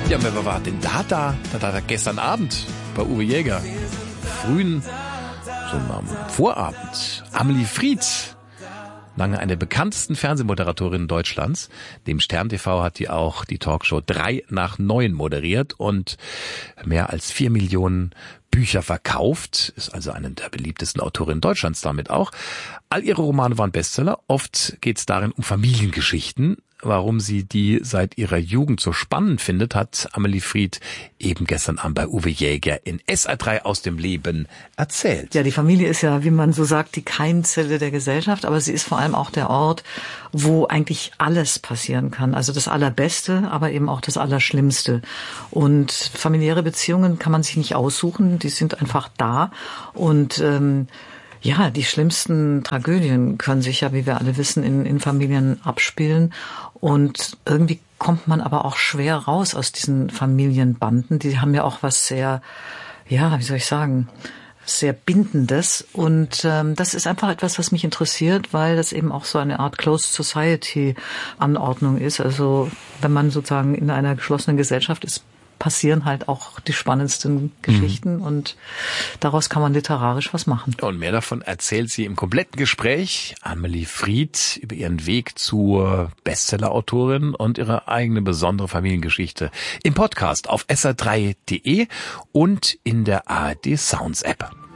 Ja, wer war denn da gestern Abend bei Uwe Jäger? Frühen, so am Vorabend. Amelie Fried, lange eine der bekanntesten Fernsehmoderatorinnen Deutschlands. Dem Stern TV hat die auch die Talkshow 3 nach 9 moderiert und mehr als 4 Millionen Bücher verkauft, ist also eine der beliebtesten Autorinnen Deutschlands damit auch. All ihre Romane waren Bestseller. Oft geht es darin um Familiengeschichten. Warum sie die seit ihrer Jugend so spannend findet, hat Amelie Fried eben gestern Abend bei Uwe Jäger in SR3 aus dem Leben erzählt. Ja, die Familie ist ja, wie man so sagt, die Keimzelle der Gesellschaft, aber sie ist vor allem auch der Ort, wo eigentlich alles passieren kann. Also das Allerbeste, aber eben auch das Allerschlimmste. Und familiäre Beziehungen kann man sich nicht aussuchen, die sind einfach da. Und ja, die schlimmsten Tragödien können sich ja, wie wir alle wissen, in Familien abspielen. Und irgendwie kommt man aber auch schwer raus aus diesen Familienbanden. Die haben ja auch was sehr, ja, wie soll ich sagen, sehr Bindendes. Und das ist einfach etwas, was mich interessiert, weil das eben auch so eine Art Closed Society Anordnung ist. Also wenn man sozusagen in einer geschlossenen Gesellschaft ist, passieren halt auch die spannendsten Geschichten und daraus kann man literarisch was machen. Und mehr davon erzählt sie im kompletten Gespräch Amelie Fried über ihren Weg zur Bestseller-Autorin und ihre eigene besondere Familiengeschichte im Podcast auf sr3.de und in der ARD Sounds App.